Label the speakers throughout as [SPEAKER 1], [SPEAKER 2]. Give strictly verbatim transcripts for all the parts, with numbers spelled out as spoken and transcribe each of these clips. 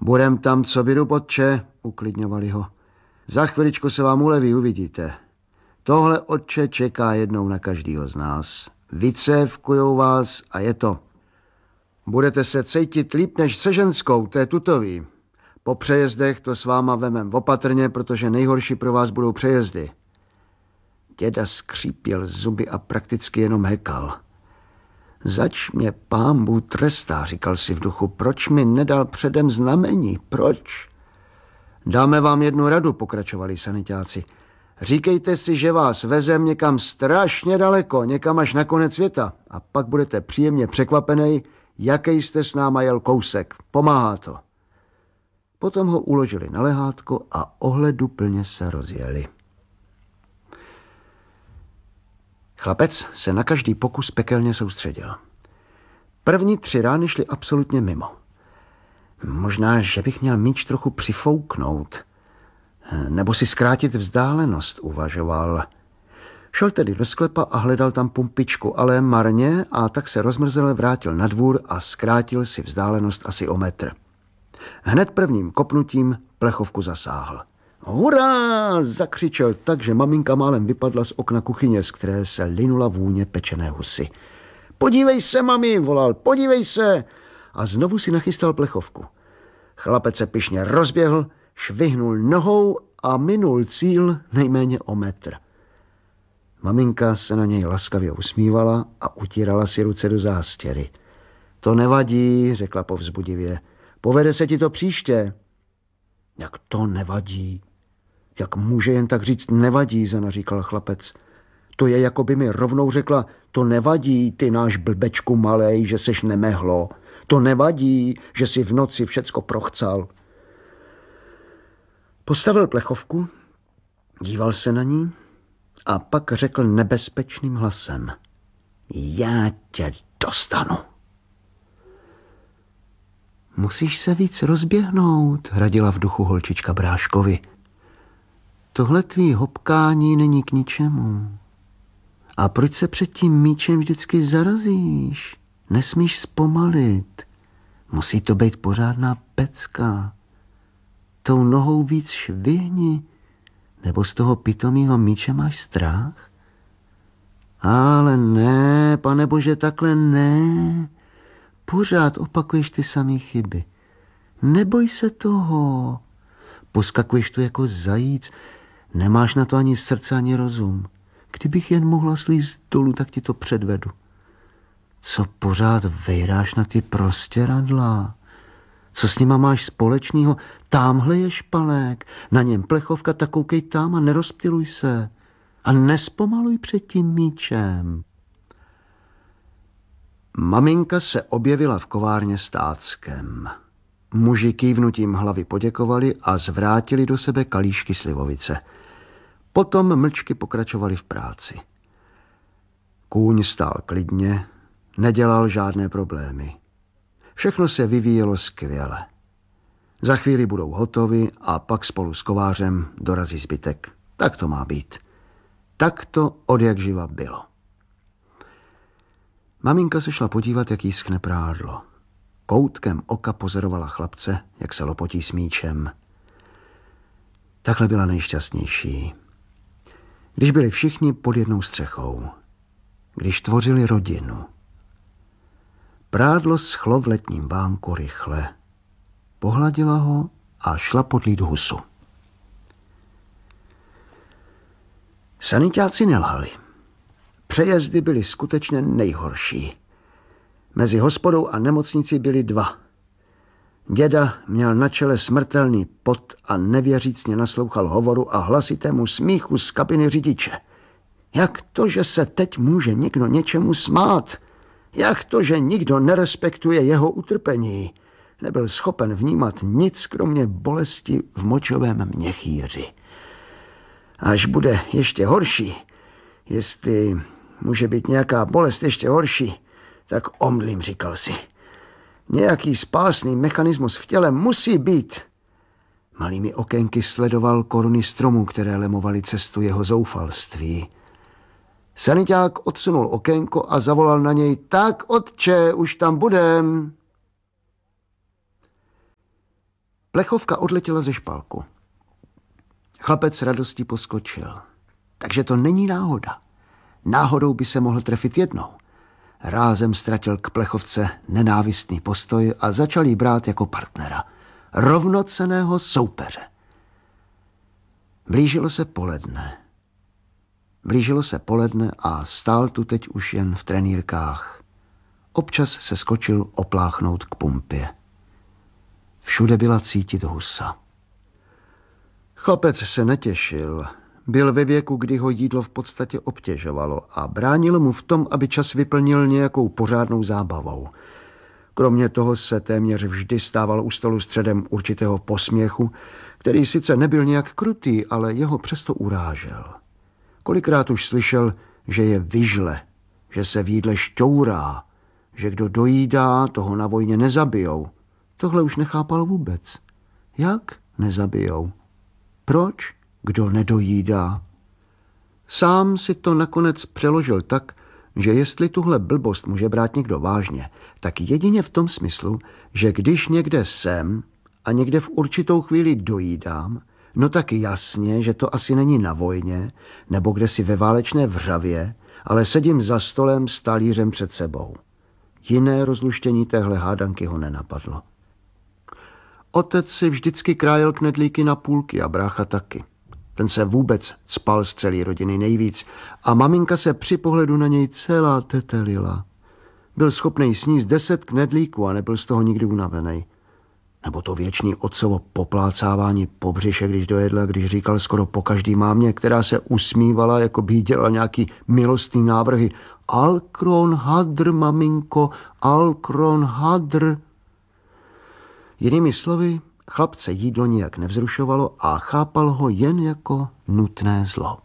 [SPEAKER 1] Budem tam, co bydu, potče, uklidňovali ho. Za chviličku se vám uleví, uvidíte. Tohle, otče, čeká jednou na každýho z nás. Vycévkujou vás a je to. Budete se cítit líp než se ženskou, to je tutový. Po přejezdech to s váma vemem opatrně, protože nejhorší pro vás budou přejezdy. Děda skřípěl zuby a prakticky jenom hekal. Zač mě pán Bůh trestá, říkal si v duchu. Proč mi nedal předem znamení? Proč? Dáme vám jednu radu, pokračovali sanitáci. Říkejte si, že vás vezem někam strašně daleko, někam až na konec světa a pak budete příjemně překvapený, jaký jste s náma jel kousek. Pomáhá to. Potom ho uložili na lehátko a ohleduplně se rozjeli. Chlapec se na každý pokus pekelně soustředil. První tři rány šly absolutně mimo. Možná, že bych měl míč trochu přifouknout, nebo si zkrátit vzdálenost, uvažoval. Šel tedy do sklepa a hledal tam pumpičku, ale marně, a tak se rozmrzele vrátil na dvůr a zkrátil si vzdálenost asi o metr. Hned prvním kopnutím plechovku zasáhl. Hurá! Zakřičel tak, že maminka málem vypadla z okna kuchyně, z které se linula vůně pečené husy. Podívej se, mami, volal, podívej se! A znovu si nachystal plechovku. Chlapec se pyšně rozběhl, švihnul nohou a minul cíl nejméně o metr. Maminka se na něj laskavě usmívala a utírala si ruce do zástěry. To nevadí, řekla povzbudivě. Povede se ti to příště. Jak to nevadí? Jak může jen tak říct nevadí, zanaříkal chlapec. To je, jako by mi rovnou řekla, to nevadí, ty náš blbečku malej, že seš nemehlo. To nevadí, že si v noci všecko prochcal. Postavil plechovku, díval se na ní a pak řekl nebezpečným hlasem. Já tě dostanu. Musíš se víc rozběhnout, radila v duchu holčička Bráškovi. Tohle tvý hopkání není k ničemu. A proč se před tím míčem vždycky zarazíš? Nesmíš zpomalit. Musí to být pořádná pecka. Tou nohou víc švihni, nebo z toho pitomýho míče máš strach? Ale ne, pane bože, takhle ne. Pořád opakuješ ty samé chyby. Neboj se toho. Poskakuješ tu jako zajíc. Nemáš na to ani srdce, ani rozum. Kdybych jen mohla slízt dolů, tak ti to předvedu. Co pořád vejráš na ty prostěradla? Co s nima máš společného? Támhle je špalek, na něm plechovka, tak koukej tam a nerozptyluj se. A nespomaluj před tím míčem. Maminka se objevila v kovárně s táckem. Muži kývnutím hlavy poděkovali a zvrátili do sebe kalíšky slivovice. Potom mlčky pokračovali v práci. Kůň stál klidně, nedělal žádné problémy. Všechno se vyvíjelo skvěle. Za chvíli budou hotovi a pak spolu s kovářem dorazí zbytek. Tak to má být. Tak to odjakživa bylo. Maminka se šla podívat, jak jí schne prádlo. Koutkem oka pozorovala chlapce, jak se lopotí s míčem. Takhle byla nejšťastnější. Když byli všichni pod jednou střechou. Když tvořili rodinu. Prádlo schlo v letním vánku rychle. Pohladila ho a šla podlít husu. Sanitáci nelhali. Přejezdy byly skutečně nejhorší. Mezi hospodou a nemocnicí byly dva. Děda měl na čele smrtelný pot a nevěřícně naslouchal hovoru a hlasitému smíchu z kabiny řidiče. Jak to, že se teď může někdo něčemu smát? Jak to, že nikdo nerespektuje jeho utrpení? Nebyl schopen vnímat nic, kromě bolesti v močovém měchýři. Až bude ještě horší, jestli může být nějaká bolest ještě horší, tak omdlím, říkal si. Nějaký spásný mechanismus v těle musí být. Malými okénky sledoval koruny stromů, které lemovaly cestu jeho zoufalství. Saniťák odsunul okénko a zavolal na něj: Tak, otče, už tam budem. Plechovka odletěla ze špalku. Chlapec s radostí poskočil. Takže to není náhoda. Náhodou by se mohl trefit jednou. Rázem ztratil k plechovce nenávistný postoj a začal jí brát jako partnera. Rovnocenného soupeře. Blížilo se poledne. Blížilo se poledne a stál tu teď už jen v trenýrkách. Občas se skočil opláchnout k pumpě. Všude byla cítit husa. Chlapec se netěšil. Byl ve věku, kdy ho jídlo v podstatě obtěžovalo a bránilo mu v tom, aby čas vyplnil nějakou pořádnou zábavou. Kromě toho se téměř vždy stával u stolu středem určitého posměchu, který sice nebyl nějak krutý, ale jeho přesto urážel. Kolikrát už slyšel, že je vyžle, že se v jídle šťourá, že kdo dojídá, toho na vojně nezabijou. Tohle už nechápal vůbec. Jak nezabijou? Proč? Kdo nedojídá? Sám si to nakonec přeložil tak, že jestli tuhle blbost může brát někdo vážně, tak jedině v tom smyslu, že když někde jsem a někde v určitou chvíli dojídám, no tak jasně, že to asi není na vojně, nebo kdesi ve válečné vřavě, ale sedím za stolem s talířem před sebou. Jiné rozluštění téhle hádanky ho nenapadlo. Otec si vždycky krájel knedlíky na půlky a brácha taky. Ten se vůbec cpal z celé rodiny nejvíc a maminka se při pohledu na něj celá tetelila. Byl schopnej sníst deset knedlíků a nebyl z toho nikdy unavenej. Nebo to věčný otcovo poplácávání po břiše, když dojedl, když říkal skoro po každý mámě, která se usmívala, jako by jí dělala nějaký milostný návrhy. Alkron hadr, maminko, alkron hadr. Jinými slovy, chlapce jídlo nijak nevzrušovalo a chápal ho jen jako nutné zlo.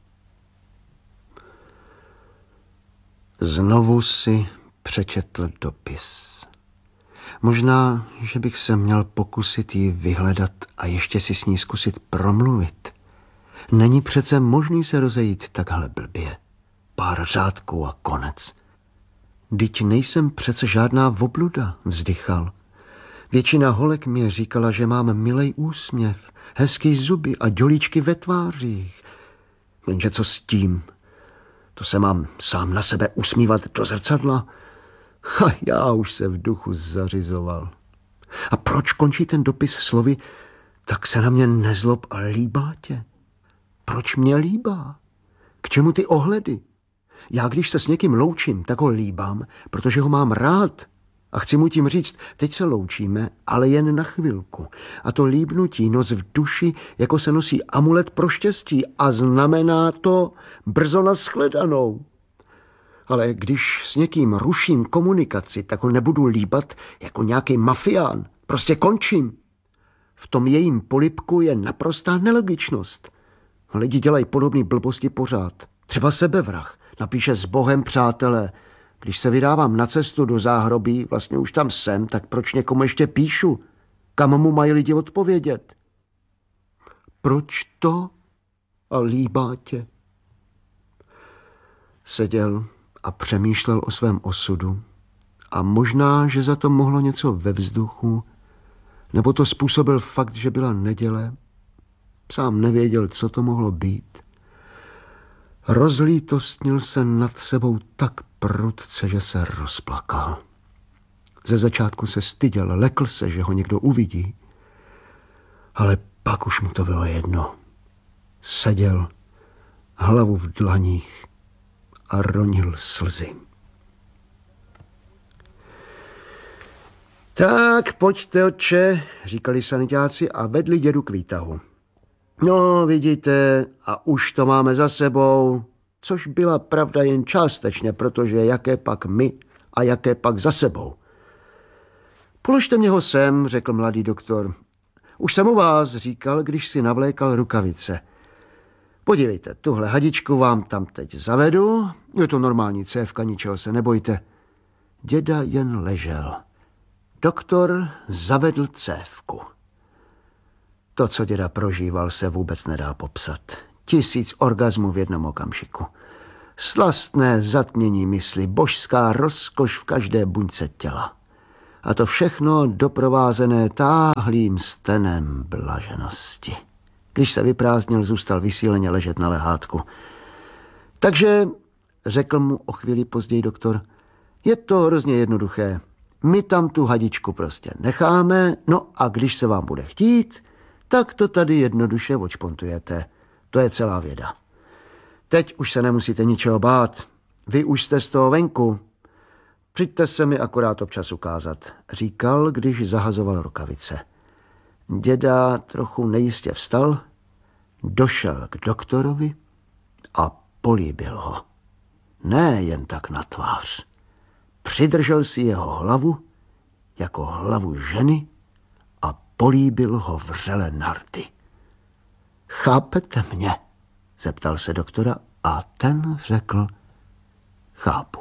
[SPEAKER 1] Znovu si přečetl dopis. Možná, že bych se měl pokusit ji vyhledat a ještě si s ní zkusit promluvit. Není přece možný se rozejít takhle blbě. Pár řádků a konec. Vždyť nejsem přece žádná vobluda, vzdychal. Většina holek mě říkala, že mám milej úsměv, hezký zuby a dělíčky ve tvářích. Jenže co s tím? To se mám sám na sebe usmívat do zrcadla? A já už se v duchu zařizoval. A proč končí ten dopis slovy, tak se na mě nezlob a líbá tě? Proč mě líbá? K čemu ty ohledy? Já když se s někým loučím, tak ho líbám, protože ho mám rád. A chci mu tím říct, teď se loučíme, ale jen na chvilku. A to líbnutí nos v duši, jako se nosí amulet pro štěstí a znamená to brzo nashledanou. Ale když s někým ruším komunikaci, tak ho nebudu líbat jako nějaký mafián. Prostě končím. V tom jejím polibku je naprostá nelogičnost. Lidi dělají podobné blbosti pořád. Třeba sebevrah. Napíše s Bohem, přátelé. Když se vydávám na cestu do záhrobí, vlastně už tam jsem, tak proč někomu ještě píšu? Kam mu mají lidi odpovědět? Proč to? A líbá tě? Seděl a přemýšlel o svém osudu a možná, že za to mohlo něco ve vzduchu, nebo to způsobil fakt, že byla neděle. Sám nevěděl, co to mohlo být. Rozlítostnil se nad sebou tak prudce, že se rozplakal. Ze začátku se styděl, lekl se, že ho někdo uvidí, ale pak už mu to bylo jedno. Seděl, hlavu v dlaních a ronil slzy. Tak, pojďte, otče, říkali sanitáci a vedli dědu k výtahu. No, vidíte, a už to máme za sebou, což byla pravda jen částečně, protože jaké pak my a jaké pak za sebou. Položte mě ho sem, řekl mladý doktor. Už jsem u vás, říkal, když si navlékal rukavice. Podívejte, tuhle hadičku vám tam teď zavedu, je to normální cévka, ničeho se nebojte. Děda jen ležel. Doktor zavedl cévku. To, co děda prožíval, se vůbec nedá popsat. Tisíc orgazmů v jednom okamžiku. Slastné zatmění mysli, božská rozkoš v každé buňce těla. A to všechno doprovázené táhlým stenem blaženosti. Když se vyprázdnil, zůstal vysíleně ležet na lehátku. Takže, řekl mu o chvíli později doktor, je to hrozně jednoduché. My tam tu hadičku prostě necháme, no a když se vám bude chtít, tak to tady jednoduše odšpontujete. To je celá věda. Teď už se nemusíte ničeho bát. Vy už jste z toho venku. Přijďte se mi akorát občas ukázat, říkal, když zahazoval rukavice. Děda trochu nejistě vstal, došel k doktorovi a políbil ho. Ne jen tak na tvář. Přidržel si jeho hlavu jako hlavu ženy a políbil ho vřele na rty. Chápete mě? Zeptal se doktora a ten řekl, chápu.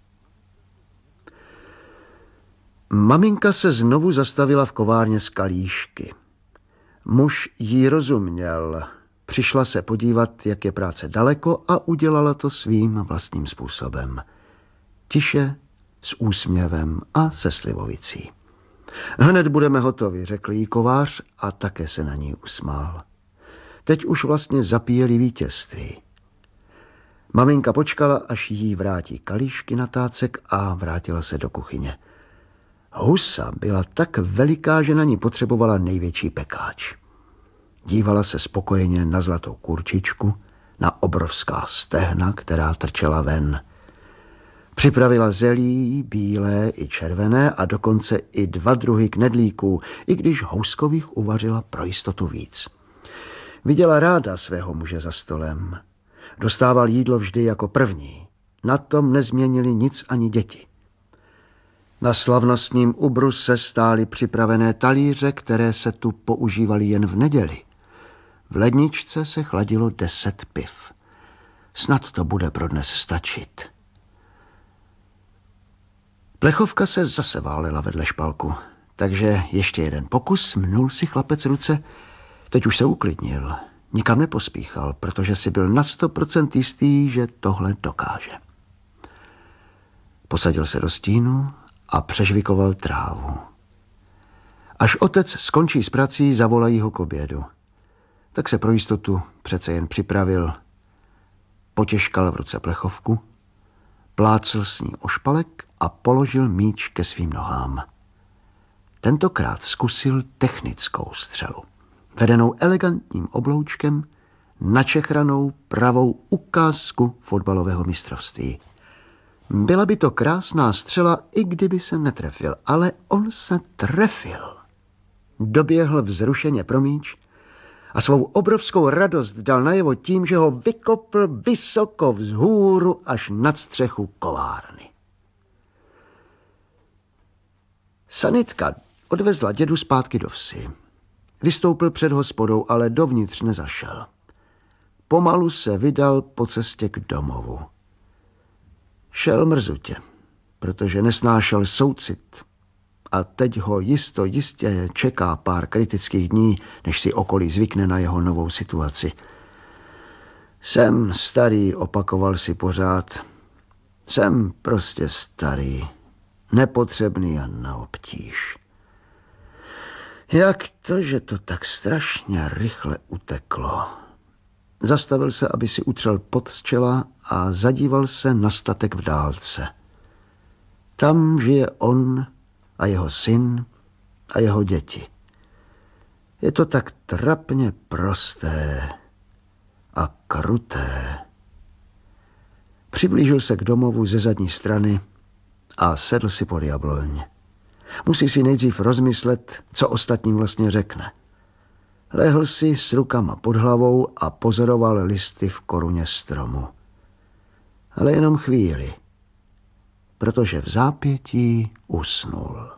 [SPEAKER 1] Maminka se znovu zastavila v kovárně z kalíšky. Muž jí rozuměl. Přišla se podívat, jak je práce daleko a udělala to svým vlastním způsobem. Tiše, s úsměvem a se slivovicí. Hned budeme hotovi, řekl jí kovář a také se na ní usmál. Teď už vlastně zapíjeli vítězství. Maminka počkala, až jí vrátí kalíšky na tácek a vrátila se do kuchyně. Husa byla tak veliká, že na ní potřebovala největší pekáč. Dívala se spokojeně na zlatou kurčičku, na obrovská stehna, která trčela ven. Připravila zelí, bílé i červené a dokonce i dva druhy knedlíků, i když houskových uvařila pro jistotu víc. Viděla ráda svého muže za stolem. Dostával jídlo vždy jako první. Na tom nezměnili nic ani děti. Na slavnostním ubruse stály připravené talíře, které se tu používaly jen v neděli. V ledničce se chladilo deset piv. Snad to bude pro dnes stačit. Plechovka se zase válela vedle špalku, takže ještě jeden pokus, mnul si chlapec ruce. Teď už se uklidnil, nikam nepospíchal, protože si byl na sto procent jistý, že tohle dokáže. Posadil se do stínu a přežvikoval trávu. Až otec skončí s prací, zavolají ho k obědu. Tak se pro jistotu přece jen připravil. Potěžkal v ruce plechovku, plácl s ní o špalek a položil míč ke svým nohám. Tentokrát zkusil technickou střelu, vedenou elegantním obloučkem, načechranou pravou ukázku fotbalového mistrovství. Byla by to krásná střela, i kdyby se netrefil, ale on se trefil. Doběhl vzrušeně pro míč a svou obrovskou radost dal najevo tím, že ho vykopl vysoko vzhůru až nad střechu kovárny. Sanitka odvezla dědu zpátky do vsi. Vystoupil před hospodou, ale dovnitř nezašel. Pomalu se vydal po cestě k domovu. Šel mrzutě, protože nesnášel soucit a teď ho jisto jistě čeká pár kritických dní, než si okolí zvykne na jeho novou situaci. Jsem starý, opakoval si pořád. Jsem prostě starý, nepotřebný a na obtíž. Jak to, že to tak strašně rychle uteklo? Zastavil se, aby si utřel pot z čela a zadíval se na statek v dálce. Tam žije on a jeho syn a jeho děti. Je to tak trapně prosté a kruté. Přiblížil se k domovu ze zadní strany a sedl si pod jabloň. Musí si nejdřív rozmyslet, co ostatním vlastně řekne. Lehl si s rukama pod hlavou a pozoroval listy v koruně stromu. Ale jenom chvíli, protože v zápětí usnul.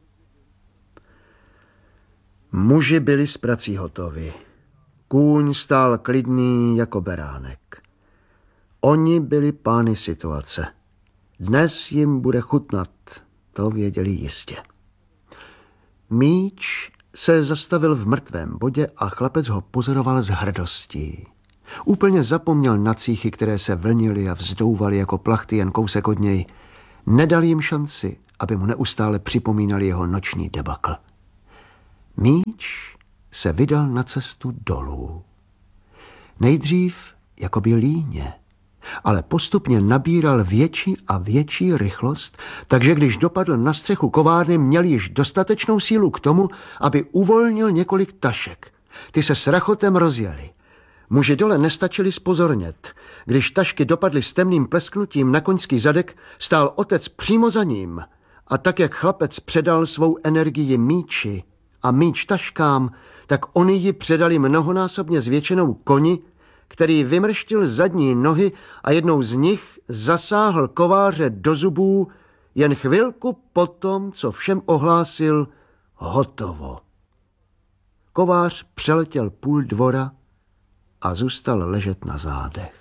[SPEAKER 1] Muži byli s prací hotovi. Kůň stál klidný jako beránek. Oni byli pány situace. Dnes jim bude chutnat, to věděli jistě. Míč se zastavil v mrtvém bodě a chlapec ho pozoroval s hrdostí. Úplně zapomněl na cíchy, které se vlnily a vzdouvaly jako plachty jen kousek od něj. Nedal jim šanci aby mu neustále připomínali jeho noční debakl. Míč se vydal na cestu dolů. Nejdřív jakoby líně, ale postupně nabíral větší a větší rychlost, takže když dopadl na střechu kovárny, měl již dostatečnou sílu k tomu, aby uvolnil několik tašek. Ty se s rachotem rozjeli. Muži dole nestačili zpozornět. Když tašky dopadly s temným plesknutím na koňský zadek, stál otec přímo za ním. A tak, jak chlapec předal svou energii míči a míč taškám, tak oni ji předali mnohonásobně zvětšenou koni, který vymrštil zadní nohy a jednou z nich zasáhl kováře do zubů jen chvilku potom, co všem ohlásil hotovo. Kovář přeletěl půl dvora a zůstal ležet na zádech.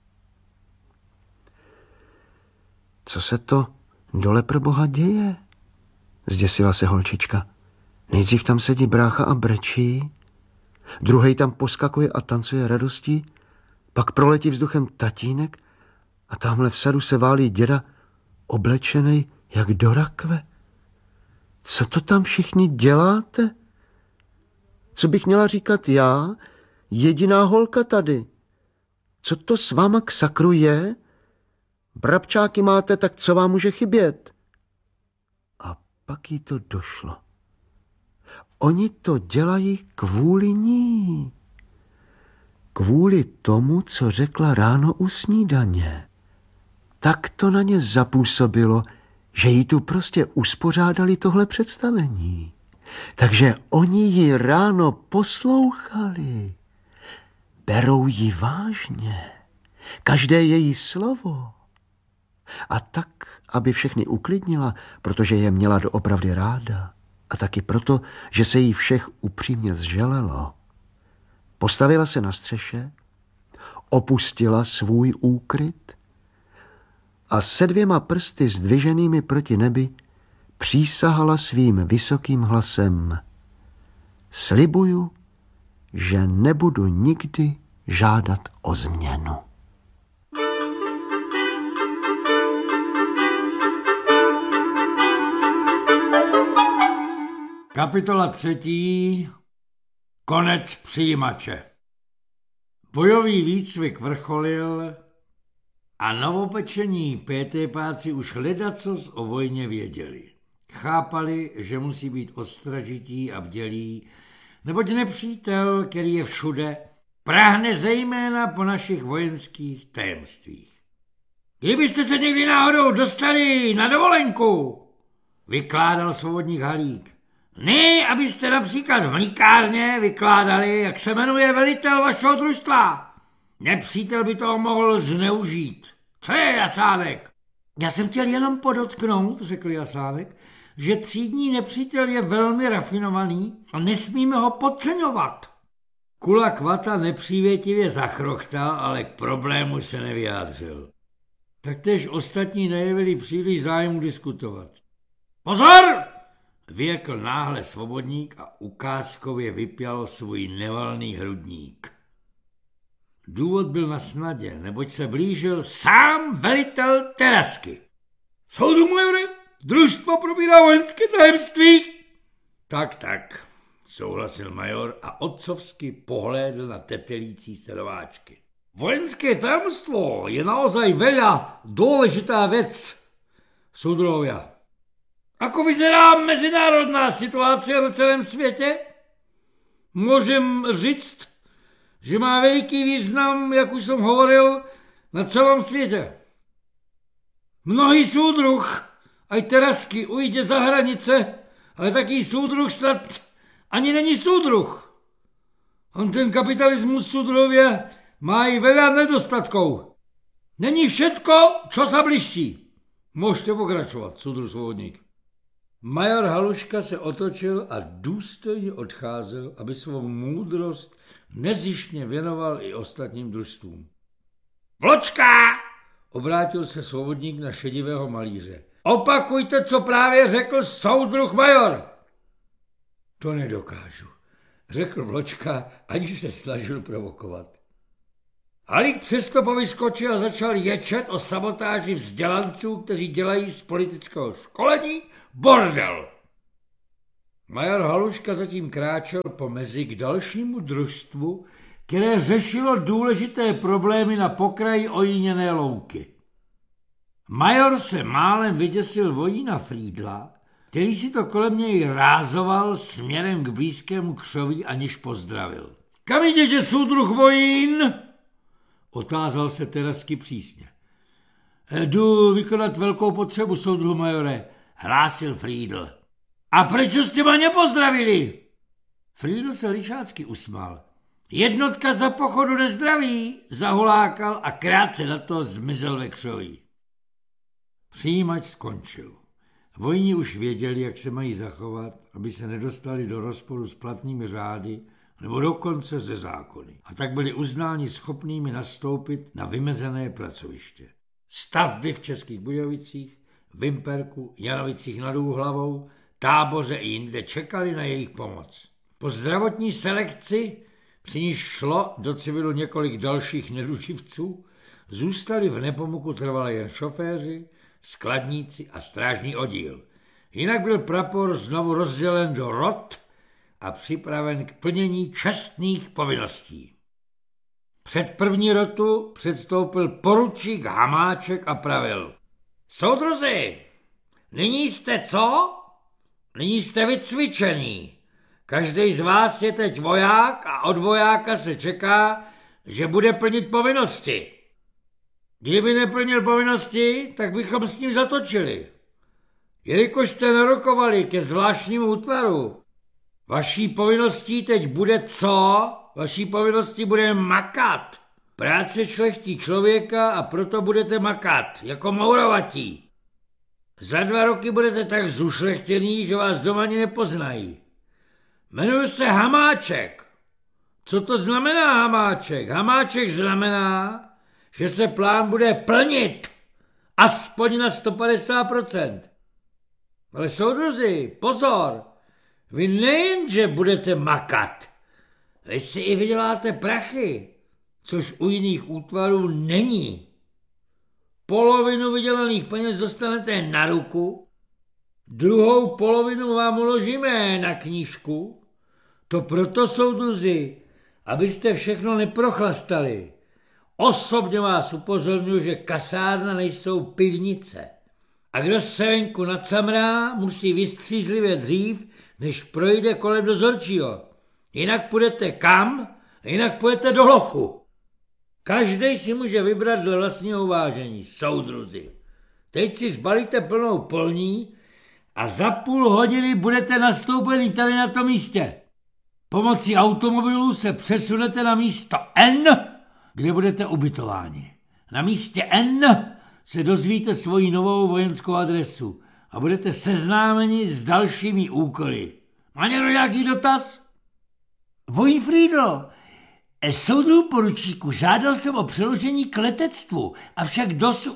[SPEAKER 1] Co se to dole pro boha děje? Zděsila se holčička. Nejdřív tam sedí brácha a brečí, druhej tam poskakuje a tancuje radostí, pak proletí vzduchem tatínek a tamhle v sadu se válí děda oblečenej jak do rakve. Co to tam všichni děláte? Co bych měla říkat já, jediná holka tady? Co to s váma k sakru je? Brabčáky máte, tak co vám může chybět? A pak jí to došlo. Oni to dělají kvůli ní. Kvůli tomu, co řekla ráno u snídaně. Tak to na ně zapůsobilo, že jí tu prostě uspořádali tohle představení. Takže oni ji ráno poslouchali. Berou ji vážně. Každé její slovo. A tak, aby všechny uklidnila, protože je měla doopravdy ráda. A taky proto, že se jí všech upřímně zželelo. Postavila se na střeše, opustila svůj úkryt a se dvěma prsty zdviženými proti nebi přísahala svým vysokým hlasem: slibuju, že nebudu nikdy žádat o změnu.
[SPEAKER 2] Kapitola třetí. Konec přijímače. Bojový výcvik vrcholil a novopečení pétépáci už ledacos o vojně věděli. Chápali, že musí být ostražití a bdělí, neboť nepřítel, který je všude, práhne zejména po našich vojenských tajemstvích. Kdybyste se někdy náhodou dostali na dovolenku, vykládal svobodník Halík, ne, abyste například v mlýkárně vykládali, jak se jmenuje velitel vašeho družstva. Nepřítel by toho mohl zneužít. Co je, Jasánek? Já jsem chtěl jenom podotknout, řekl Jasánek, že třídní nepřítel je velmi rafinovaný a nesmíme ho podceňovat. Kula Kvata nepřívětivě zachrochtal, ale k problému se nevyjádřil. Taktéž ostatní nejevili příliš zájmu diskutovat. Pozor! Vyjekl náhle svobodník a ukázkově vypjal svůj nevalný hrudník. Důvod byl na snadě, neboť se blížil sám velitel Terasky. Soudru majore, družstvo probírá vojenské tajemství. Tak, tak, souhlasil major a otcovsky pohlédl na tetelící sedováčky. Vojenské tajemstvo je naozaj veľa důležitá věc, soudruhovia. Ako vyzerá mezinárodná situace na celém světě? Můžem říct, že má veliký význam, jak už jsem hovoril, na celém světě. Mnohý súdruh, aj Terasky, ujde za hranice, ale taký súdruh snad ani není súdruh. On ten kapitalismus, súdruhovia, má i veľa nedostatkov. Není všetko, čo sa bliští. Môžete pokračovat, súdruh svobodník. Major Haluška se otočil a důstojně odcházel, aby svou moudrost nezištně věnoval i ostatním družstvům. Vločka! Obrátil se svobodník na šedivého malíře. Opakujte, co právě řekl soudruh major. To nedokážu, řekl Vločka, aniž se snažil provokovat. Halík přesto povyskočil a začal ječet o sabotáži vzdělanců, kteří dělají z politického školení bordel. Major Haluška zatím kráčel po mezi k dalšímu družstvu, které řešilo důležité problémy na pokraji ojíněné louky. Major se málem vyděsil vojína Frýdla, který si to kolem něj rázoval směrem k blízkému křoví, aniž pozdravil. Kam jdete, soudruh vojín? Otázal se Terasky přísně. Jdu vykonat velkou potřebu, soudruhu majore, hlásil Frýdl. A proč jste mě nepozdravili? Frýdl se lišácky usmál. Jednotka za pochodu nezdraví, zahulákal a krátce na to zmizel ve křoví. Přijímač skončil. Vojni už věděli, jak se mají zachovat, aby se nedostali do rozporu s platnými řády nebo dokonce ze zákony. A tak byli uznáni schopnými nastoupit na vymezené pracoviště. Stavby v Českých Budějovicích, Vimperku, Janovicích nad Úhlavou, Táboře i jinde čekali na jejich pomoc. Po zdravotní selekci, při níž šlo do civilu několik dalších neduživců, zůstali v Nepomuku trvale jen šoféři, skladníci a strážní oddíl. Jinak byl prapor znovu rozdělen do rot a připraven k plnění čestných povinností. Před první rotu předstoupil poručík Hamáček a pravil. Soudruzi, nyní jste co? Nyní jste vycvičený. Každý z vás je teď voják a od vojáka se čeká, že bude plnit povinnosti. Kdyby neplnil povinnosti, tak bychom s ním zatočili. Jelikož jste narokovali ke zvláštnímu útvaru, vaší povinností teď bude co? Vaší povinností bude makat. Práce šlechtí člověka a proto budete makat, jako mourovatí. Za dva roky budete tak zušlechtěný, že vás doma ani nepoznají. Jmenuji se Hamáček. Co to znamená Hamáček? Hamáček znamená, že se plán bude plnit aspoň na sto padesát procent. Ale soudruzi, pozor, vy nejenže budete makat, vy si i vyděláte prachy, což u jiných útvarů není. Polovinu vydělaných peněz dostanete na ruku, druhou polovinu vám uložíme na knížku. To proto, soudruzi, abyste všechno neprochlastali. Osobně vás upozorňuji, že kasárna nejsou pivnice. A kdo se venku nacamrá, musí vystřízlivě dřív, než projde kolem dozorčího. Jinak půjdete kam, jinak půjdete do lochu. Každej si může vybrat dle vlastního uvážení, soudruzi. Teď si zbalíte plnou polní a za půl hodiny budete nastoupeni tady na tom místě. Pomocí automobilu se přesunete na místo N, kde budete ubytováni. Na místě N se dozvíte svoji novou vojenskou adresu a budete seznámeni s dalšími úkoly. Má někdo nějaký dotaz? Vojín Frýdl, soudruhu poručíku, žádal jsem o přeložení k letectvu, avšak dosud...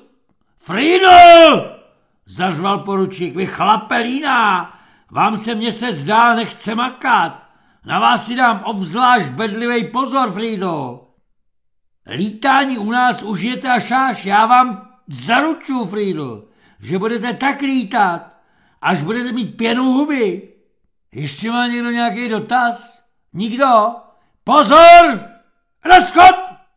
[SPEAKER 2] Frýdl! Zařval poručík, vy chlapelína, vám se mně se zdá, nechce makat. Na vás si dám obzvlášť bedlivej pozor, Frýdl. Lítání u nás užijete až až, já vám zaručuju, Frýdl, že budete tak lítat, až budete mít pěnu huby. Ještě má někdo nějaký dotaz? Nikdo? Pozor! Rozchod!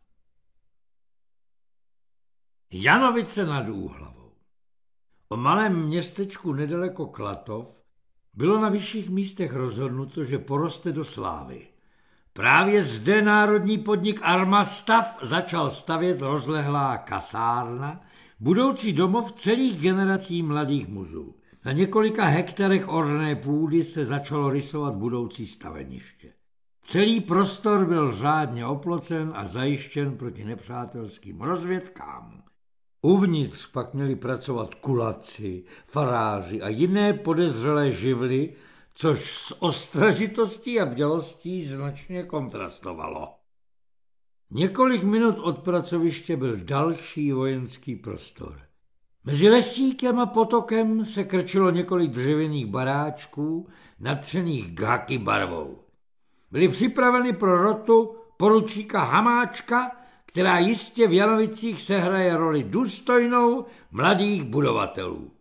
[SPEAKER 2] Janovice nad Úhlavou. O malém městečku nedaleko Klatov bylo na vyšších místech rozhodnuto, že poroste do slávy. Právě zde národní podnik Armastav začal stavět rozlehlá kasárna, budoucí domov celých generací mladých mužů. Na několika hektarech orné půdy se začalo rysovat budoucí staveniště. Celý prostor byl řádně oplocen a zajištěn proti nepřátelským rozvědkám. Uvnitř pak měli pracovat kulaci, faráři a jiné podezřelé živly, což s ostražitostí a bdělostí značně kontrastovalo. Několik minut od pracoviště byl další vojenský prostor. Mezi lesíkem a potokem se krčilo několik dřevěných baráčků, natřených ghaki barvou. Byly připraveny pro rotu poručíka Hamáčka, která jistě v Janovicích sehraje roli důstojnou mladých budovatelů.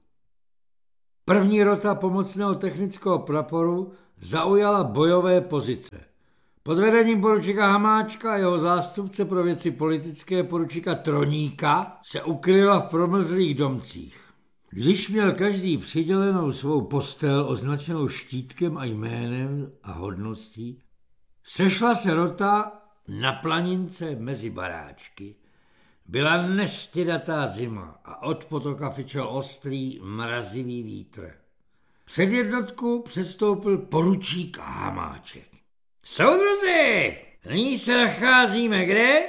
[SPEAKER 2] První rota pomocného technického praporu zaujala bojové pozice. Pod vedením poručíka Hamáčka a jeho zástupce pro věci politické poručíka Troníka se ukryla v promrzlých domcích. Když měl každý přidělenou svou postel označenou štítkem a jménem a hodností, sešla se rota na planince mezi baráčky. Byla nestydatá zima a od potoka fičel ostrý, mrazivý vítr. Před jednotku přestoupil poručík Hamáček. Soudruzi, nyní se nacházíme kde?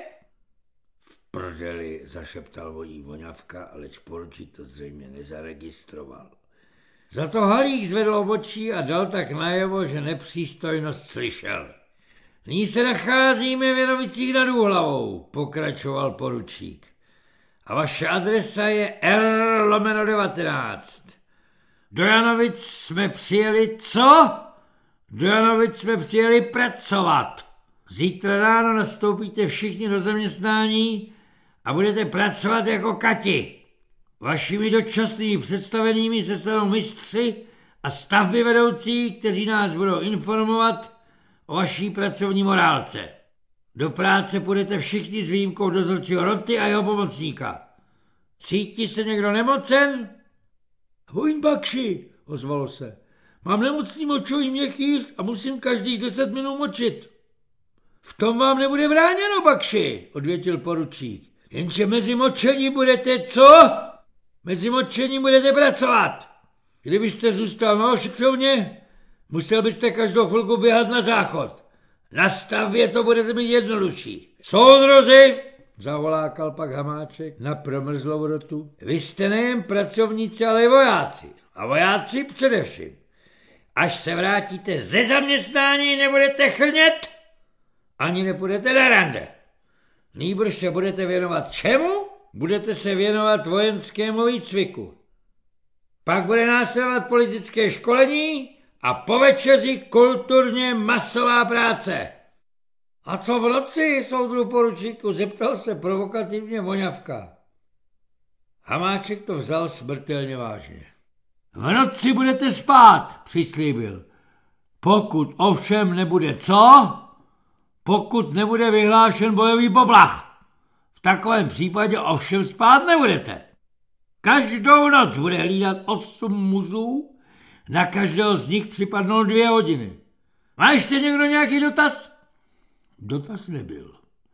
[SPEAKER 2] V prdeli, zašeptal vojí Voňavka, aleč poručík to zřejmě nezaregistroval. Za to Halík zvedl obočí a dal tak najevo, že nepřístojnost slyšel. Nyní se nacházíme v Janovicích nad Úhlavou, pokračoval poručík. A vaše adresa je R lomeno devatenáct. Do Janovic jsme přijeli co? Do Janovic jsme přijeli pracovat. Zítra ráno nastoupíte všichni do zaměstnání a budete pracovat jako kati. Vašimi dočasnými představenými se stanou mistři a stavby vedoucí, kteří nás budou informovat o vaší pracovní morálce. Do práce půjdete všichni s výjimkou dozorčího roty a jeho pomocníka. Cítí se někdo nemocen? Vojn Bakši, ozvalo se. Mám nemocný močový měchýř a musím každých deset minut močit. V tom vám nebude bráněno, Bakši, odvětil poručík. Jenže mezi močení budete co? Mezi močením budete pracovat. Kdybyste zůstal na ošetřovně, musel byste každou chvilku běhat na záchod. Na stavbě to budete mít jednodušší. Soudruzi, zavolákal pak Hamáček na promrzlou rotu. Vy jste nejen pracovníci, ale i vojáci. A vojáci především. Až se vrátíte ze zaměstnání, nebudete chrnět, ani nepůjdete na rande. Nýbrž se budete věnovat čemu? Budete se věnovat vojenskému výcviku. Pak bude následovat politické školení a po večeři kulturně masová práce. A co v noci, soudru poručíku, zeptal se provokativně Voňavka. Hamáček to vzal smrtelně vážně. V noci budete spát, přislíbil. Pokud ovšem nebude co? Pokud nebude vyhlášen bojový poplach. V takovém případě ovšem spát nebudete. Každou noc bude hlídat osm mužů, na každého z nich připadnou dvě hodiny. Má ještě někdo nějaký dotaz? Dotaz nebyl.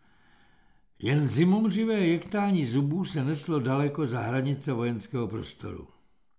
[SPEAKER 2] Jen zimomřivé jektání zubů se neslo daleko za hranice vojenského prostoru.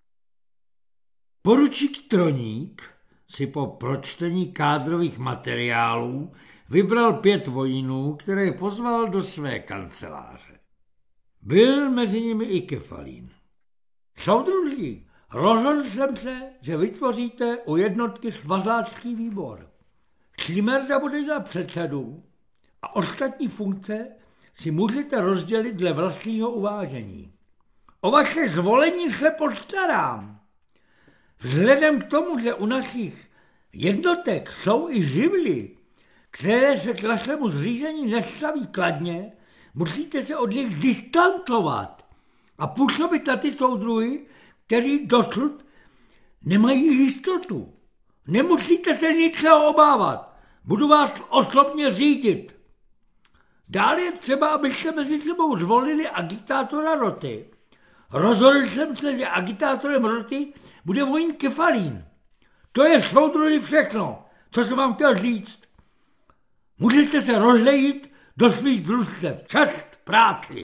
[SPEAKER 2] Poručík Troník si po pročtení kádrových materiálů vybral pět vojínů, které pozval do své kanceláře. Byl mezi nimi i Kefalín. Soudruží, rozhodl jsem se, že vytvoříte u jednotky svazácký výbor. Šlimerda bude za předsedu a ostatní funkce si můžete rozdělit dle vlastního uvážení. O vaše zvolení se postarám. Vzhledem k tomu, že u našich jednotek jsou i živly, které se k našemu zřízení nestaví kladně, musíte se od nich distancovat a působit na ty soudruhy, kteří dosud nemají jistotu. Nemusíte se ničeho obávat, budu vás osobně řídit. Dále je třeba, abyste mezi sebou zvolili agitátora roty. Rozhodl jsem se, že agitátorem roty bude vojín Kefalín. To je soudruhy všechno, co jsem vám chtěl říct. Můžete se rozlejit do svých družstev. Čest práci.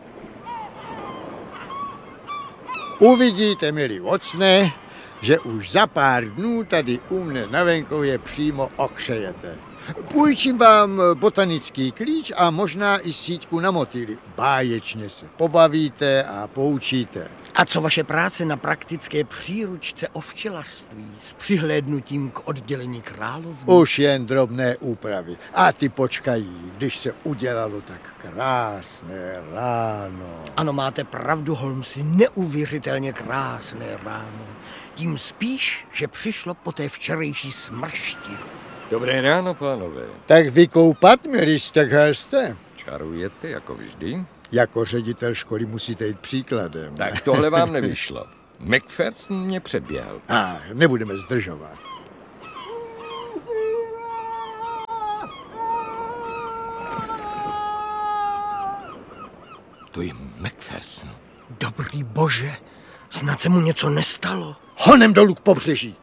[SPEAKER 3] Uvidíte, milí vocné, že už za pár dnů tady u mne na venkově přímo okřejete. Půjčím vám botanický klíč a možná i síťku na motýly. Báječně se pobavíte a poučíte.
[SPEAKER 4] A co vaše práce na praktické příručce o včelařství s přihlédnutím k oddělení královny?
[SPEAKER 3] Už jen drobné úpravy. A ty počkají, když se udělalo tak krásné ráno.
[SPEAKER 4] Ano, máte pravdu, Holmesi, neuvěřitelně krásné ráno. Tím spíš, že přišlo po té včerejší smršti.
[SPEAKER 5] Dobré ráno, pánové.
[SPEAKER 3] Tak vykoupat, milí Stockhurste.
[SPEAKER 5] Čarujete jako vždy?
[SPEAKER 3] Jako ředitel školy musíte jít příkladem.
[SPEAKER 5] Tak tohle vám nevyšlo. Macpherson mě předběhl.
[SPEAKER 3] A nebudeme zdržovat.
[SPEAKER 5] To je Macpherson.
[SPEAKER 4] Dobrý bože, snad se mu něco nestalo.
[SPEAKER 3] Honem dolů k pobřeží.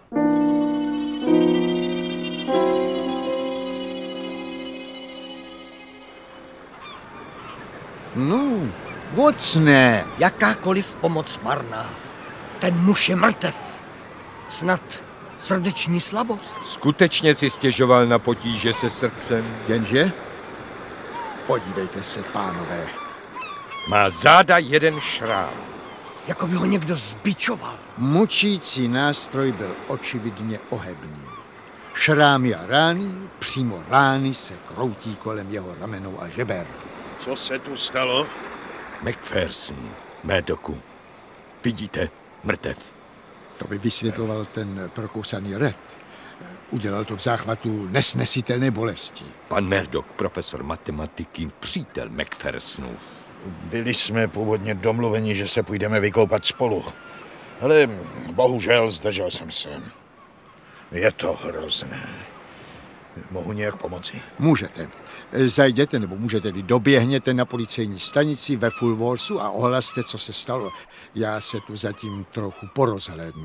[SPEAKER 3] No, Watsone.
[SPEAKER 4] Jakákoliv pomoc marná. Ten muž je mrtev. Snad srdeční slabost.
[SPEAKER 5] Skutečně si stěžoval na potíže se srdcem?
[SPEAKER 3] Jenže? Podívejte se, pánové.
[SPEAKER 5] Má záda jeden šrám.
[SPEAKER 4] Jako by ho někdo zbičoval.
[SPEAKER 3] Mučící nástroj byl očividně ohebný. Šrámy a rány, přímo rány se kroutí kolem jeho ramenou a žeber.
[SPEAKER 6] Co se tu stalo?
[SPEAKER 5] Macpherson, Murdochu. Vidíte, mrtev.
[SPEAKER 3] To by vysvětloval ten prokousaný Red. Udělal to v záchvatu nesnesitelné bolesti.
[SPEAKER 5] Pan Murdoch, profesor matematiky, přítel Macphersonův.
[SPEAKER 6] Byli jsme původně domluveni, že se půjdeme vykoupat spolu. Ale bohužel zdržel jsem se. Je to hrozné. Mohu nějak pomoci?
[SPEAKER 3] Můžete. Zajděte, nebo můžete, doběhněte na policejní stanici ve Fulvorsu a ohlaste, co se stalo. Já se tu zatím trochu porozhlédnu.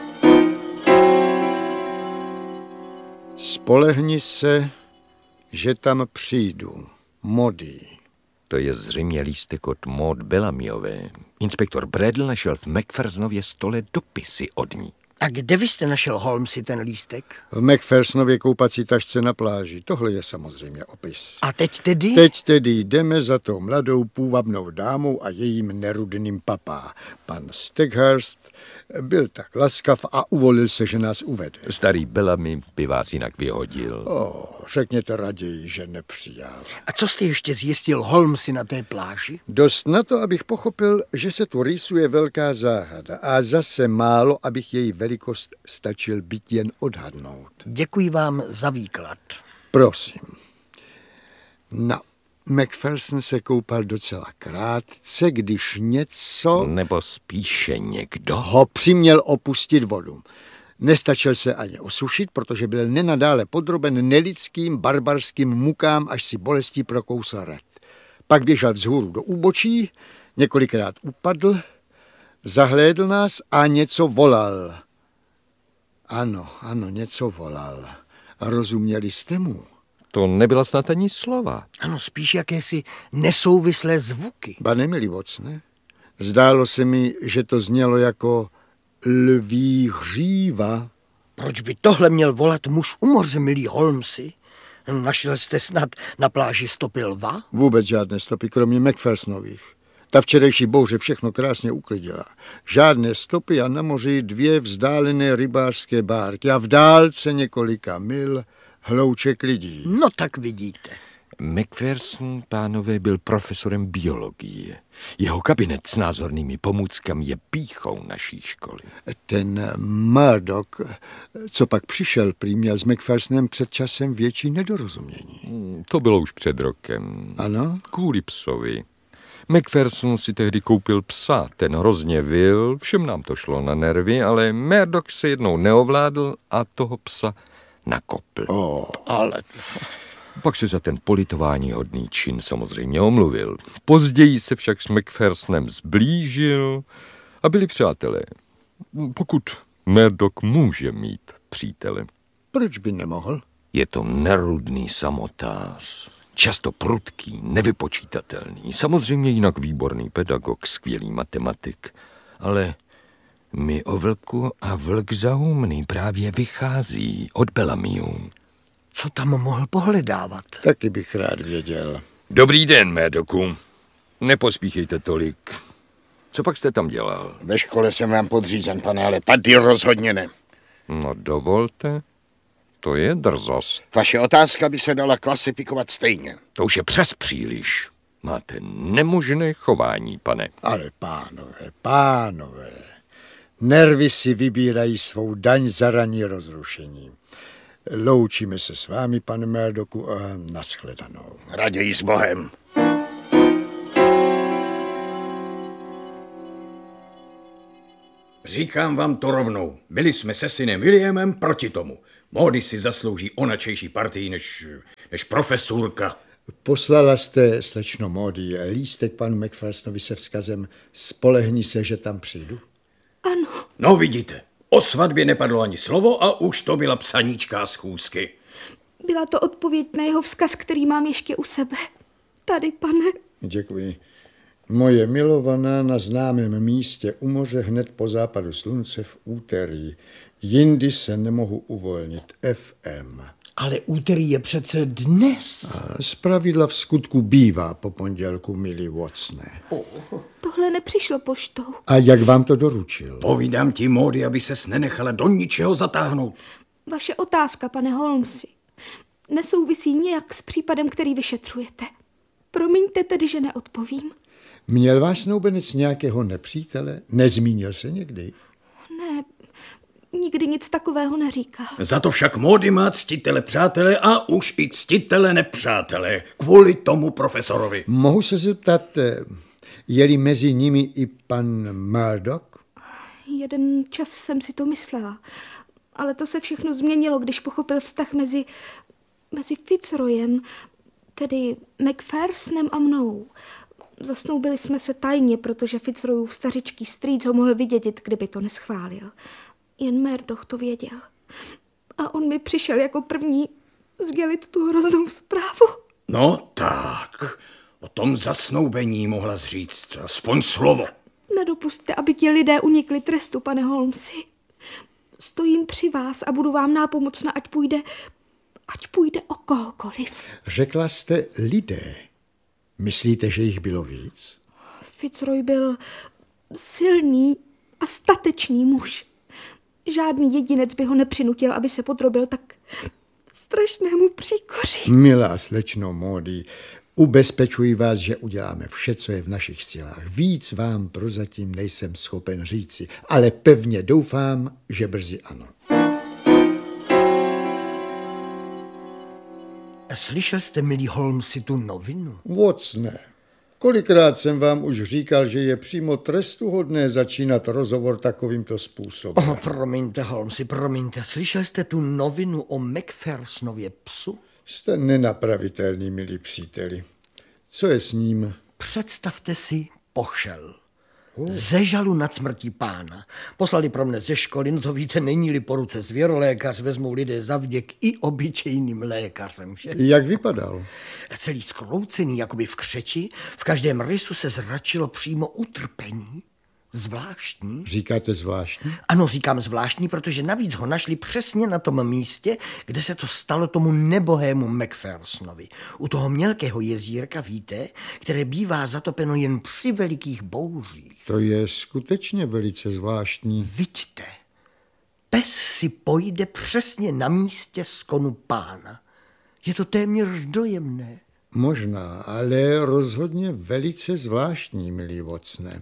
[SPEAKER 3] Spolehni se, že tam přijdu. Mody.
[SPEAKER 5] To je zřejmě lístek od Maud Bellamyové. Inspektor Bradle našel v Macphersonově stole dopisy od ní.
[SPEAKER 4] A kde vy jste našel, Holmesi, ten lístek?
[SPEAKER 3] V Macphersonově koupací tašce na pláži. Tohle je samozřejmě opis.
[SPEAKER 4] A teď tedy?
[SPEAKER 3] Teď tedy jdeme za tou mladou půvabnou dámou a jejím nerudným papá. Pan Steckhurst byl tak laskav a uvolil se, že nás uvede.
[SPEAKER 5] Starý Bellamy by vás jinak vyhodil.
[SPEAKER 3] O, řekněte raději, že nepřijal.
[SPEAKER 4] A co jste ještě zjistil, Holmesi, na té pláži?
[SPEAKER 3] Dost na to, abych pochopil, že se tu rýsuje velká záhada a zase málo, abych její velikost stačil být jen odhadnout.
[SPEAKER 4] Děkuji vám za výklad.
[SPEAKER 3] Prosím. No, Macpherson se koupal docela krátce, když něco
[SPEAKER 5] Nebo spíše někdo.
[SPEAKER 3] ho přiměl opustit vodu. Nestačil se ani osušit, protože byl nenadále podroben nelidským, barbarským mukám, až si bolestí prokousl red. Pak běžel vzhůru do úbočí, několikrát upadl, zahlédl nás a něco volal. Ano, ano, něco volal. A rozuměli jste mu?
[SPEAKER 5] To nebyla snad ani slova.
[SPEAKER 4] Ano, spíš jakési nesouvislé zvuky.
[SPEAKER 3] Ba nemilý Watsone. Zdálo se mi, že to znělo jako lví hříva.
[SPEAKER 4] Proč by tohle měl volat muž u moře, milý Holmesi? Našel jste snad na pláži stopy lva?
[SPEAKER 3] Vůbec žádné stopy, kromě Macphersonových. Ta včerejší bouře všechno krásně uklidila. Žádné stopy a na moři dvě vzdálené rybářské bárky a v dálce několika mil hlouček lidí.
[SPEAKER 4] No tak vidíte.
[SPEAKER 5] Macpherson, pánové, byl profesorem biologie. Jeho kabinet s názornými pomůckami je pýchou naší školy.
[SPEAKER 3] Ten Murdoch, co pak přišel, prý měl s Macphersonem před časem větší nedorozumění.
[SPEAKER 5] To bylo už před rokem.
[SPEAKER 3] Ano?
[SPEAKER 5] Kvůli psovi. Macpherson si tehdy koupil psa, ten hrozně vil, všem nám to šlo na nervy, ale Murdoch se jednou neovládl a toho psa nakopl.
[SPEAKER 3] O, ale...
[SPEAKER 5] Pak se za ten politování hodný čin samozřejmě omluvil. Později se však s Macphersonem zblížil a byli přátelé. Pokud Murdoch může mít přítele.
[SPEAKER 3] Proč by nemohl?
[SPEAKER 5] Je to nerudný samotář. Často prudký, nevypočítatelný. Samozřejmě jinak výborný pedagog, skvělý matematik. Ale mi o vlku a vlk zaumný právě vychází od Bellamyů.
[SPEAKER 4] Co tam mohl pohledávat?
[SPEAKER 3] Taky bych rád věděl.
[SPEAKER 5] Dobrý den, Murdochu. Nepospíchejte tolik. Co pak jste tam dělal?
[SPEAKER 6] Ve škole jsem vám podřízen, pane, ale tady rozhodně ne.
[SPEAKER 5] No dovolte. To je drzost.
[SPEAKER 6] Vaše otázka by se dala klasifikovat stejně.
[SPEAKER 5] To už je přes příliš. Máte nemožné chování, pane.
[SPEAKER 3] Ale pánové, pánové, nervy si vybírají svou daň za ranní rozrušení. Loučíme se s vámi, pane Murdocku, a nashledanou.
[SPEAKER 6] Raději s Bohem.
[SPEAKER 7] Říkám vám to rovnou. Byli jsme se synem Williamem proti tomu. Maudy si zaslouží onačejší partii než, než profesurka.
[SPEAKER 3] Poslala jste, slečno Maudy, lístek panu Macphersonovi se vzkazem spolehni se, že tam přijdu?
[SPEAKER 8] Ano.
[SPEAKER 7] No vidíte, o svatbě nepadlo ani slovo a už to byla psaníčká schůzky.
[SPEAKER 8] Byla to odpověď na jeho vzkaz, který mám ještě u sebe. Tady, pane.
[SPEAKER 3] Děkuji. Moje milovaná na známém místě u moře hned po západu slunce v úterý. Jindy se nemohu uvolnit. F M.
[SPEAKER 4] Ale úterý je přece dnes.
[SPEAKER 3] A zpravidla v skutku bývá po pondělku, milý Watsone.
[SPEAKER 8] Tohle nepřišlo poštou.
[SPEAKER 3] A jak vám to doručil?
[SPEAKER 7] Povídám ti, Maudy, aby ses nenechala do ničeho zatáhnout.
[SPEAKER 8] Vaše otázka, pane Holmesi, nesouvisí nějak s případem, který vyšetřujete. Promiňte tedy, že neodpovím.
[SPEAKER 3] Měl váš snoubenec nějakého nepřítele? Nezmínil se někdy?
[SPEAKER 8] Ne, nikdy nic takového neříkal.
[SPEAKER 7] Za to však Maudy má ctitele přátele a už i ctitele nepřátele. Kvůli tomu profesorovi.
[SPEAKER 3] Mohu se zeptat, je-li mezi nimi i pan Murdoch?
[SPEAKER 8] Jeden čas jsem si to myslela, ale to se všechno změnilo, když pochopil vztah mezi, mezi Fitzroyem, tedy Macphersonem a mnou. Zasnoubili jsme se tajně, protože Fitzroyův stařičký strýc ho mohl vydědit, kdyby to neschválil. Jen Murdoch to věděl. A on mi přišel jako první sdělit tu hroznou zprávu.
[SPEAKER 7] No tak, o tom zasnoubení mohla říct aspoň slovo.
[SPEAKER 8] Nedopusťte, aby ti lidé unikli trestu, pane Holmesi. Stojím při vás a budu vám nápomocna, ať půjde, ať půjde o kohokoliv.
[SPEAKER 3] Řekla jste lidé. Myslíte, že jich bylo víc?
[SPEAKER 8] Fitzroy byl silný a statečný muž. Žádný jedinec by ho nepřinutil, aby se podrobil tak strašnému příkoří.
[SPEAKER 3] Milá slečno Maudy, ubezpečuji vás, že uděláme vše, co je v našich silách. Víc vám prozatím nejsem schopen říci, ale pevně doufám, že brzy ano.
[SPEAKER 4] Slyšel jste, milý Holmesi, tu novinu?
[SPEAKER 3] Watsone, kolikrát jsem vám už říkal, že je přímo trestuhodné začínat rozhovor takovýmto způsobem.
[SPEAKER 4] Oh, promiňte, Holmesi, promiňte. Slyšel jste tu novinu o Macphersonově psu?
[SPEAKER 3] Jste nenapravitelný, milí příteli. Co je s ním?
[SPEAKER 4] Představte si, pošel. Ze žalu nad smrtí pána. Poslali pro mne ze školy, no to víte, není-li po ruce zvěrolékař, vezmou lidé za vděk i obyčejným lékařem, že?
[SPEAKER 3] Jak vypadal?
[SPEAKER 4] Celý skroucený, jakoby v křeči, v každém rysu se zračilo přímo utrpení. Zvláštní.
[SPEAKER 3] Říkáte zvláštní?
[SPEAKER 4] Ano, říkám zvláštní, protože navíc ho našli přesně na tom místě, kde se to stalo tomu nebohému Macphersonovi. U toho mělkého jezírka, víte, které bývá zatopeno jen při velikých bouřích.
[SPEAKER 3] To je skutečně velice zvláštní.
[SPEAKER 4] Vidíte, pes si pojde přesně na místě skonu pána. Je to téměř dojemné.
[SPEAKER 3] Možná, ale rozhodně velice zvláštní, milý Watsone.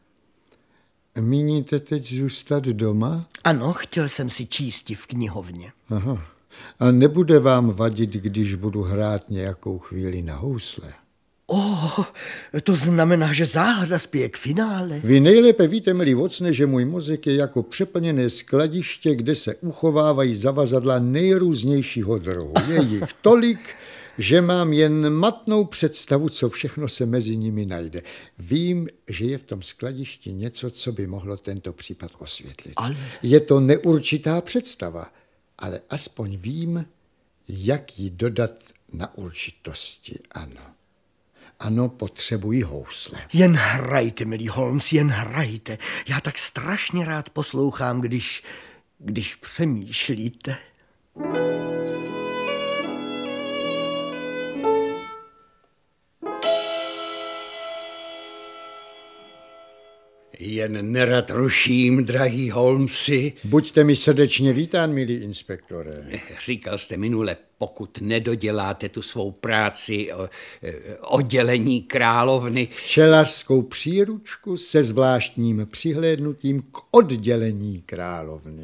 [SPEAKER 3] Míníte teď zůstat doma?
[SPEAKER 4] Ano, chtěl jsem si čísti v knihovně.
[SPEAKER 3] Aha. A nebude vám vadit, když budu hrát nějakou chvíli na housle?
[SPEAKER 4] Oh, to znamená, že záhada spěje k finále.
[SPEAKER 3] Vy nejlépe víte, milý Watsone, že můj mozek je jako přeplněné skladiště, kde se uchovávají zavazadla nejrůznějšího druhu. Je jich tolik, že mám jen matnou představu, co všechno se mezi nimi najde. Vím, že je v tom skladišti něco, co by mohlo tento případ osvětlit.
[SPEAKER 4] Ale...
[SPEAKER 3] Je to neurčitá představa, ale aspoň vím, jak ji dodat na určitosti. Ano. Ano, potřebuji housle.
[SPEAKER 4] Jen hrajte, milý Holmes, jen hrajte. Já tak strašně rád poslouchám, když, když přemýšlíte.
[SPEAKER 9] Jen nerad ruším, drahý Holmesi.
[SPEAKER 3] Buďte mi srdečně vítán, milý inspektore.
[SPEAKER 9] Říkal jste minule, pokud nedoděláte tu svou práci o, oddělení královny.
[SPEAKER 3] Včelařskou příručku se zvláštním přihlédnutím k oddělení královny.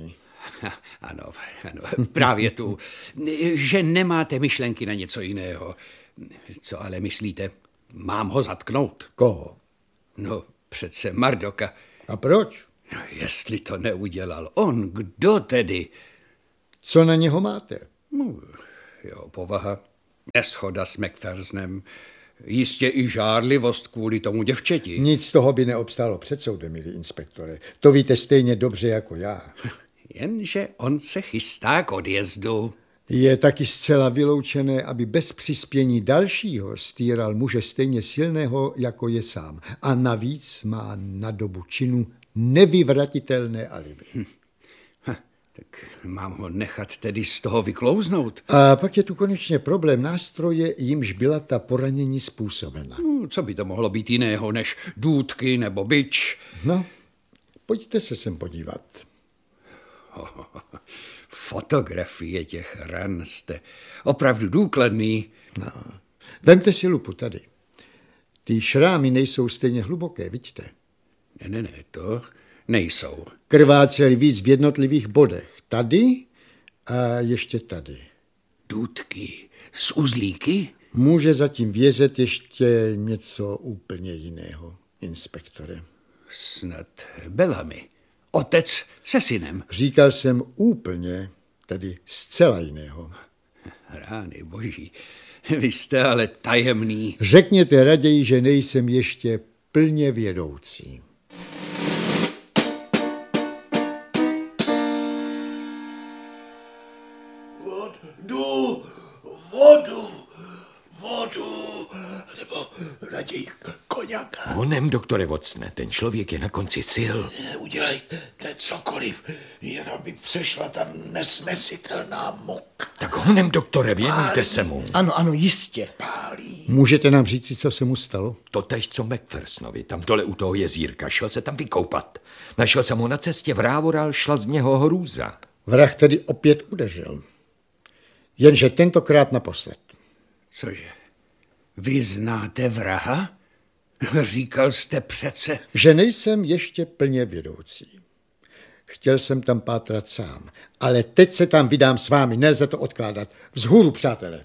[SPEAKER 9] Ano, ano, právě tu, že nemáte myšlenky na něco jiného. Co ale myslíte? Mám ho zatknout?
[SPEAKER 3] Koho?
[SPEAKER 9] No, přece Mardoka.
[SPEAKER 3] A proč?
[SPEAKER 9] No, jestli to neudělal on, kdo tedy?
[SPEAKER 3] Co na něho máte?
[SPEAKER 9] No, jeho povaha, neschoda s Macphersnem, jistě i žárlivost kvůli tomu děvčeti.
[SPEAKER 3] Nic z toho by neobstálo před soudem, milý inspektore. To víte stejně dobře jako já.
[SPEAKER 9] Jenže on se chystá k odjezdu.
[SPEAKER 3] Je taky zcela vyloučené, aby bez přispění dalšího stýral muže stejně silného, jako je sám. A navíc má na dobu činu nevyvratitelné alibi.
[SPEAKER 9] Hm. Ha, tak mám ho nechat tedy z toho vyklouznout.
[SPEAKER 3] A pak je tu konečně problém nástroje, jimž byla ta poranění způsobena.
[SPEAKER 9] No, co by to mohlo být jiného než důtky nebo bič?
[SPEAKER 3] No, pojďte se sem podívat.
[SPEAKER 9] Oh, fotografie těch ran jste opravdu důkladný.
[SPEAKER 3] No, vemte si lupu tady. Ty šrámy nejsou stejně hluboké, vidíte?
[SPEAKER 9] Ne, ne, ne, to nejsou.
[SPEAKER 3] Krváceli víc v jednotlivých bodech. Tady a ještě tady.
[SPEAKER 9] Důtky z uzlíky?
[SPEAKER 3] Může zatím vězet ještě něco úplně jiného, inspektore.
[SPEAKER 9] Snad Bellamy. Otec se synem.
[SPEAKER 3] Říkal jsem úplně, tedy zcela jiného.
[SPEAKER 9] Rány boží, vy jste ale tajemný.
[SPEAKER 3] Řekněte raději, že nejsem ještě plně vědoucí.
[SPEAKER 6] Vodu, vodu, vodu, nebo raději koněka.
[SPEAKER 5] Honem, doktore Watsone, ten člověk je na konci sil.
[SPEAKER 6] Udělejte cokoliv, jen aby přešla ta nesnesitelná moka.
[SPEAKER 5] Tak honem, doktore, věnujte se mu.
[SPEAKER 4] Ano, ano, jistě.
[SPEAKER 6] Pálí.
[SPEAKER 3] Můžete nám říct, co se mu stalo?
[SPEAKER 5] Totéž, co Macphersonovi, tam dole u toho jezírka. Šel se tam vykoupat. Našel jsem ho na cestě, vrávoral, šla z něho hrůza.
[SPEAKER 3] Vrah tedy opět udeřil. Jenže tentokrát naposled.
[SPEAKER 9] Cože? Vy znáte vraha? Říkal jste přece.
[SPEAKER 3] Že nejsem ještě plně vědoucí. Chtěl jsem tam pátrat sám, ale teď se tam vydám s vámi, nelze to odkládat. Vzhůru, přátelé.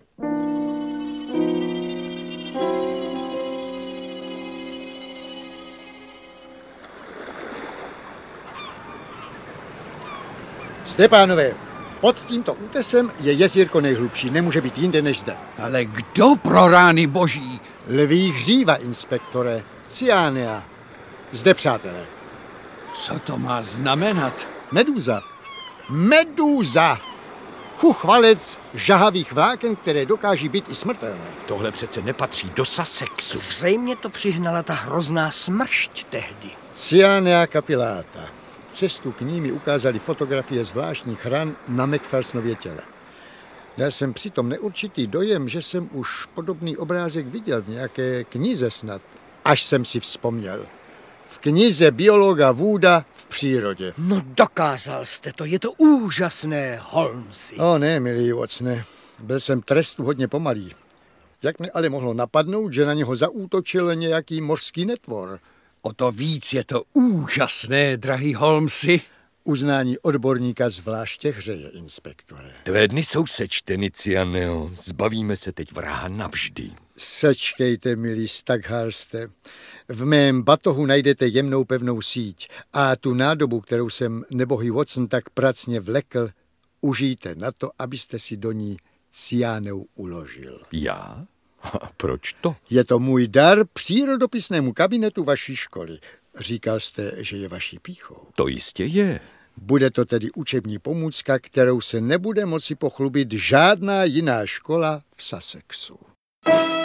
[SPEAKER 3] Stepánové, pod tímto útesem je jezírko nejhlubší, nemůže být jinde než zde.
[SPEAKER 9] Ale kdo pro rány boží?
[SPEAKER 3] Lví hříva, inspektore, Cyanea. Zde, přátelé.
[SPEAKER 9] Co to má znamenat?
[SPEAKER 3] Medúza. Medúza! Chuchvalec žahavých vláken, které dokáží být i smrtelné.
[SPEAKER 5] Tohle přece nepatří do Sussexu.
[SPEAKER 4] Zřejmě to přihnala ta hrozná smršť tehdy.
[SPEAKER 3] Cyanea capillata. Cestu k ní mi ukázali fotografie zvláštních ran na Macphersonově těle. Měl jsem přitom neurčitý dojem, že jsem už podobný obrázek viděl v nějaké knize snad, až jsem si vzpomněl. V knize biologa Wooda v přírodě.
[SPEAKER 4] No dokázal jste to, je to úžasné, Holmesi.
[SPEAKER 3] O ne, milý Watsone, byl jsem trestu hodně pomalý. Jak mě ale mohlo napadnout, že na něho zaútočil nějaký mořský netvor?
[SPEAKER 9] O to víc je to úžasné, drahý Holmesi.
[SPEAKER 3] Uznání odborníka zvláště hřeje, inspektore.
[SPEAKER 5] Tvé dny jsou sečteny, Cyaneo. Zbavíme se teď vraha navždy.
[SPEAKER 3] Sečkejte, milý Stagharste. V mém batohu najdete jemnou pevnou síť a tu nádobu, kterou jsem nebohý Watson tak pracně vlekl, užijte na to, abyste si do ní Cyaneu uložil.
[SPEAKER 5] Já? A proč to?
[SPEAKER 3] Je to můj dar přírodopisnému kabinetu vaší školy. Říkal jste, že je vaší pýchou.
[SPEAKER 5] To jistě je.
[SPEAKER 3] Bude to tedy učební pomůcka, kterou se nebude moci pochlubit žádná jiná škola v Sussexu.